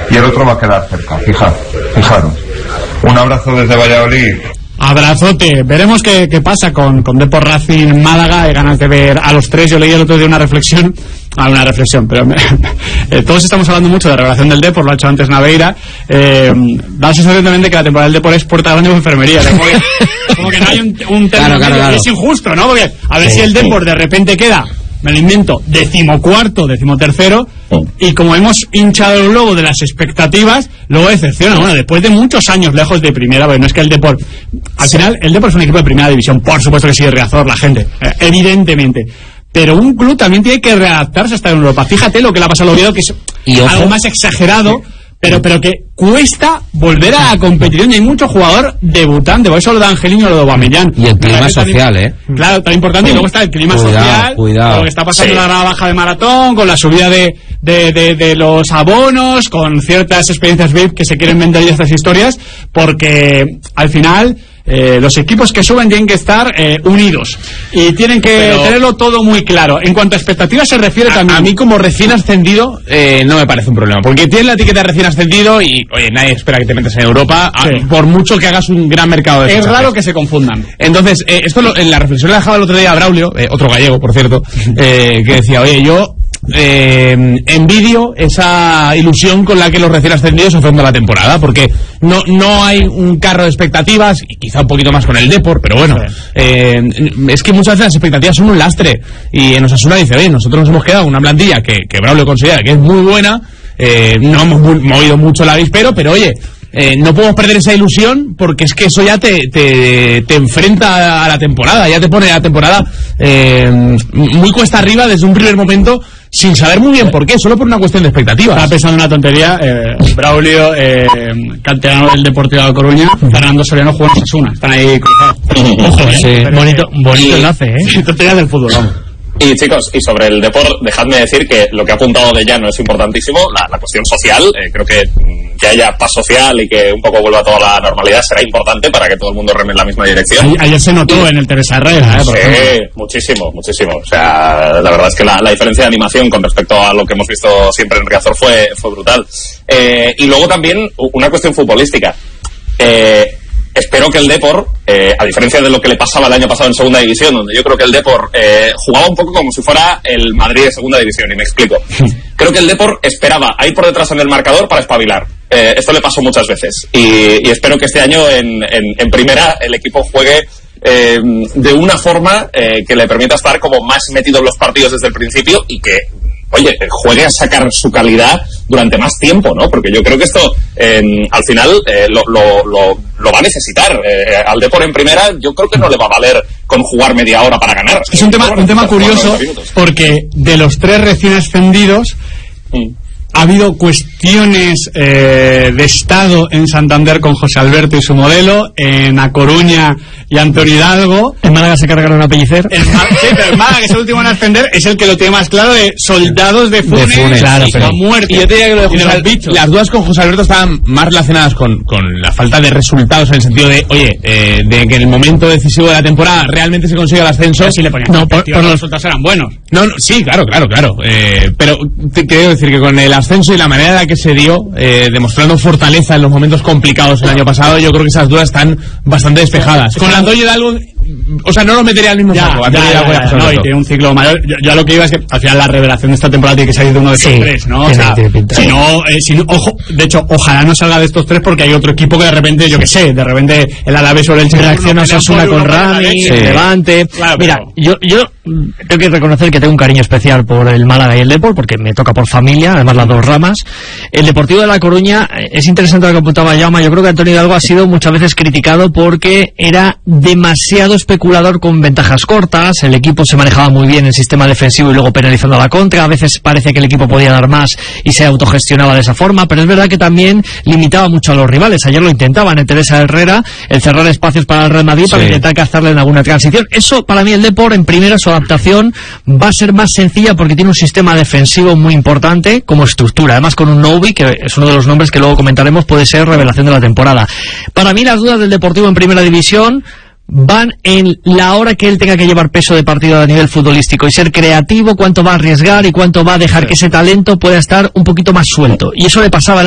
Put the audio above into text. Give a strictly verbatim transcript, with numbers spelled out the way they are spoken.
y el otro va a quedar cerca, fijaros, fijaros. Un abrazo desde Valladolid. Abrazote. Veremos qué, qué pasa con, con Depor Racing Málaga. Hay ganas de ver a los tres. Yo leí el otro día una reflexión, ah, una reflexión, pero me, eh, todos estamos hablando mucho de revelación del Depor, lo ha hecho antes Naveira. Eh, da la sensación también de que la temporada del Depor es puerta grande o enfermería. Como que, como que no hay un, un término claro, claro, claro. Es injusto, ¿no? Porque a ver sí, si el Depor sí. de repente queda, me lo invento, decimocuarto, decimotercero, y como hemos hinchado el globo de las expectativas, luego decepciona. Bueno, después de muchos años lejos de primera, porque no es que el Depor, al final el Depor es un equipo de primera división, por supuesto que sigue Riazor, la gente, eh, evidentemente, pero un club también tiene que readaptarse a estar en Europa. Fíjate lo que le ha pasado al Oviedo, que es y algo más exagerado, pero pero que cuesta volver a la competición, y hay mucho jugador debutante, por eso lo de Angelino, lo de Aubameyang. Y el clima social, tan, ¿eh? Claro, tan importante, y luego está el clima cuidado, social, cuidado. lo que está pasando Sí. en la baja de maratón, con la subida de, de, de, de los abonos, con ciertas experiencias V I P que se quieren vender y estas historias, porque al final eh, los equipos que suben tienen que estar eh, unidos y tienen que Pero... tenerlo todo muy claro. En cuanto a expectativas se refiere a, también... A mí como recién ascendido eh, no me parece un problema, porque tienes la etiqueta de recién ascendido y, oye, nadie espera que te metas en Europa, Sí. a, por mucho que hagas un gran mercado de Es fichajes. raro que se confundan. Entonces, eh, esto lo, en la reflexión la dejaba el otro día a Braulio, eh, otro gallego, por cierto, eh, que decía, oye, yo eh, envidio esa ilusión con la que los recién ascendidos afrontan la temporada, porque no, no hay un carro de expectativas, y quizá un poquito más con el Depor, pero bueno, Sí. eh, es que muchas veces las expectativas son un lastre, y en Osasuna dice, oye, nosotros nos hemos quedado una plantilla que, que Braulio considera que es muy buena, eh, no hemos mu- movido mucho el avispero, pero oye, Eh, no podemos perder esa ilusión, porque es que eso ya te, te, te enfrenta a la temporada, ya te pone la temporada eh, muy cuesta arriba desde un primer momento, sin saber muy bien por qué, solo por una cuestión de expectativas. Estaba pensando en una tontería, eh, Braulio, eh, canterano del Deportivo de La Coruña, Fernando Soriano juega en Osasuna, están ahí cruzados. Ojo, eh, Sí. pero Bonito, que- bonito y- enlace, ¿eh? Sí, tonterías del fútbol, vamos. Y chicos, y sobre el Depor, dejadme decir que lo que ha apuntado de Llano es importantísimo, la, la cuestión social, eh, creo que mm, que haya paz social y que un poco vuelva toda la normalidad será importante para que todo el mundo reme en la misma dirección. Ayer, ayer se notó en el Teresa Herrera, ¿eh? Por ejemplo. Sí, muchísimo, muchísimo. O sea, la verdad es que la, la diferencia de animación con respecto a lo que hemos visto siempre en Riazor fue, fue brutal. Eh, y luego también una cuestión futbolística. Eh, espero que el Depor, eh, a diferencia de lo que le pasaba el año pasado en Segunda División, donde yo creo que el Depor eh, jugaba un poco como si fuera el Madrid de Segunda División, y me explico. Creo que el Depor esperaba ahí por detrás en el marcador para espabilar. Eh, esto le pasó muchas veces. Y, y espero que este año en, en, en primera el equipo juegue eh, de una forma eh, que le permita estar como más metido en los partidos desde el principio y que, oye, juegue a sacar su calidad durante más tiempo, ¿no? Porque yo creo que esto, eh, al final, eh, lo, lo, lo, lo va a necesitar. Eh, al Depor en primera, yo creo que no le va a valer con jugar media hora para ganar. Es un tema, Bueno, un tema jugar curioso, noventa minutos. porque de los tres recién ascendidos, Mm. ha habido cuestiones eh, de estado en Santander con José Alberto y su modelo, en A Coruña y Antonio Hidalgo. En Málaga se cargaron a Pellicer. El Ma- sí, pero el Málaga, que es el último en ascender, es el que lo tiene más claro, de soldados de Funes, Funes, claro, sí, pero sí. a muerte. Y yo te diría que lo de Y de José, los bichos. las dudas con José Alberto estaban más relacionadas con, con la falta de resultados, en el sentido de, oye, eh, de que en el momento decisivo de la temporada realmente se consiga el ascenso. Pero si le ponían no, por, perspectiva, por los los resultados eran buenos. No, no, sí, claro, claro, claro. Eh, pero te quiero decir que con el ascenso y la manera en la que se dio, eh, demostrando fortaleza en los momentos complicados el año pasado, yo creo que esas dudas están bastante despejadas. Con la Antonio Hidalgo, o sea, no los metería al mismo Ya, saco. ya, Antonio ya, Hidalgo y ya, José no, y Alberto. tiene un ciclo mayor. Yo, yo a lo que iba es que al final la revelación de esta temporada tiene que salir de uno de estos Sí, tres, ¿no? O tiene- sea, tiene pinta. si no, eh, si no, ojo, de hecho, ojalá no salga de estos tres, porque hay otro equipo que de repente, yo que sé, de repente el Alavés o el Elche Reacciona Osasuna con Rami, Sí. Levante. Claro, Mira, pero- yo, yo mm, tengo que reconocer que tengo un cariño especial por el Málaga y el Depor, porque me toca por familia, además las dos ramas. El Deportivo de La Coruña, eh, es interesante lo que apuntaba Jaume. Yo creo que Antonio Hidalgo ha sido muchas veces criticado porque era demasiado especulador con ventajas cortas, el equipo se manejaba muy bien en el sistema defensivo y luego penalizando a la contra, a veces parece que el equipo podía dar más y se autogestionaba de esa forma, pero es verdad que también limitaba mucho a los rivales. Ayer lo intentaban en Teresa Herrera, el cerrar espacios para el Real Madrid para Sí. intentar cazarle en alguna transición. Eso, para mí, el Depor, en primera, su adaptación va a ser más sencilla porque tiene un sistema defensivo muy importante como estructura. Además, con un Novi, que es uno de los nombres que luego comentaremos, puede ser revelación de la temporada. Para mí, las dudas del Deportivo en primera división van en la hora que él tenga que llevar peso de partido a nivel futbolístico y ser creativo, cuánto va a arriesgar y cuánto va a dejar que ese talento pueda estar un poquito más suelto. Y eso le pasaba